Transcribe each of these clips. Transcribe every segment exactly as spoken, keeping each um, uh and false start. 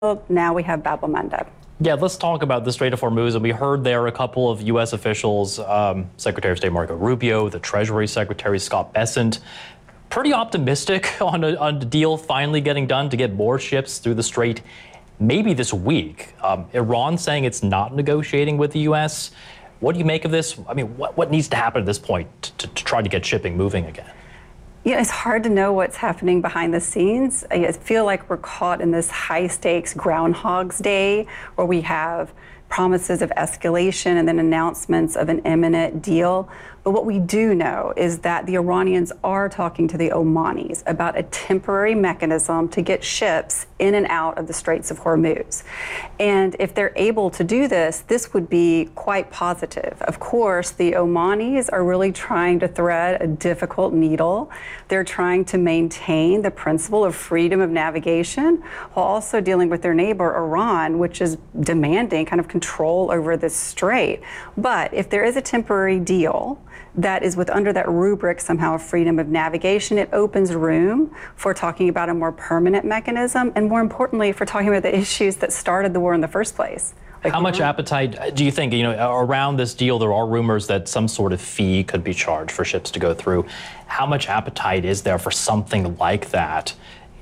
Now we have Bab el-Mandeb. Yeah, let's talk about the Strait of Hormuz. And we heard there a couple of U S officials, um, Secretary of State Marco Rubio, the Treasury Secretary Scott Bessent, pretty optimistic on a, on a deal finally getting done to get more ships through the Strait, maybe this week. Um, Iran saying it's not negotiating with the U S. What do you make of this? I mean, what, what needs to happen at this point to, to try to get shipping moving again? Yeah, it's hard to know what's happening behind the scenes. I feel like we're caught in this high stakes Groundhog's Day where we have promises of escalation and then announcements of an imminent deal. But what we do know is that the Iranians are talking to the Omanis about a temporary mechanism to get ships in and out of the Straits of Hormuz. And if they're able to do this, this would be quite positive. Of course, the Omanis are really trying to thread a difficult needle. They're trying to maintain the principle of freedom of navigation while also dealing with their neighbor, Iran, which is demanding kind of control over this strait. But if there is a temporary deal that is with under that rubric somehow of freedom of navigation, it opens room for talking about a more permanent mechanism, and more importantly, for talking about the issues that started the war in the first place. Like How much Iran. appetite do you think, you know, around this deal, there are rumors that some sort of fee could be charged for ships to go through. How much appetite is there for something like that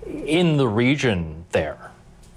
in the region there?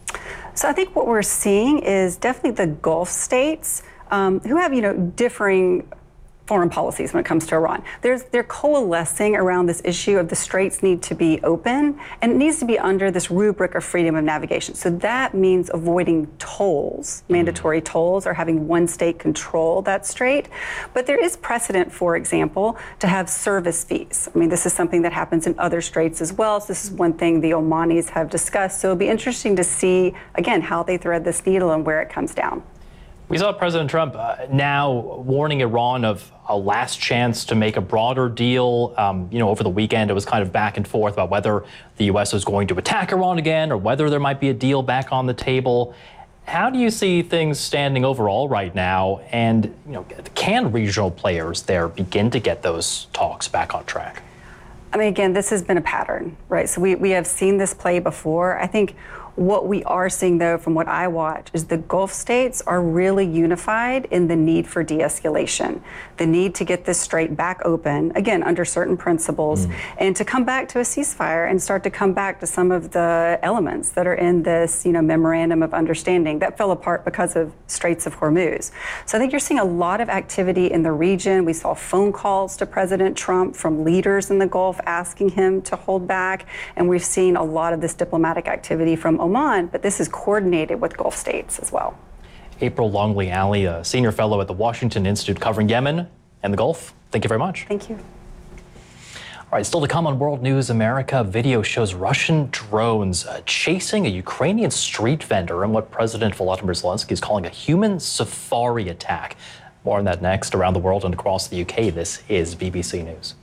So I think what we're seeing is definitely the Gulf states um, who have, you know, differing foreign policies when it comes to Iran. There's, they're coalescing around this issue of the straits need to be open, and it needs to be under this rubric of freedom of navigation. So that means avoiding tolls, mandatory mm. tolls, or having one state control that strait. But there is precedent, for example, to have service fees. I mean, this is something that happens in other straits as well. So this is one thing the Omanis have discussed. So it'll be interesting to see, again, how they thread this needle and where it comes down. We saw President Trump uh, now warning Iran of a last chance to make a broader deal. Um, you know, over the weekend, it was kind of back and forth about whether the U S was going to attack Iran again or whether there might be a deal back on the table. How do you see things standing overall right now? And, you know, can regional players there begin to get those talks back on track? I mean, again, this has been a pattern, right? So we, we have seen this play before. I think what we are seeing, though, from what I watch, is the Gulf states are really unified in the need for de-escalation, the need to get this strait back open, again, under certain principles, mm. and to come back to a ceasefire and start to come back to some of the elements that are in this, you know, memorandum of understanding that fell apart because of Straits of Hormuz. So I think you're seeing a lot of activity in the region. We saw phone calls to President Trump from leaders in the Gulf asking him to hold back, and we've seen a lot of this diplomatic activity from Oman, but this is coordinated with Gulf states as well. April Longley Alley, a senior fellow at the Washington Institute covering Yemen and the Gulf. Thank you very much. Thank you. All right, still to come on World News America, video shows Russian drones uh, chasing a Ukrainian street vendor in what President Volodymyr Zelensky is calling a human safari attack. More on that next. Around the world and across the U K, this is B B C News.